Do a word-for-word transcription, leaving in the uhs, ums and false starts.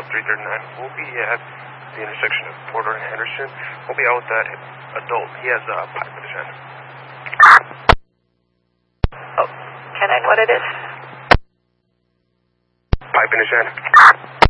three thirty-nine. We'll be at the intersection of Porter and Henderson. We'll be out with that adult. He has a pipe in his hand. Oh, can I know what it is? Pipe in his hand.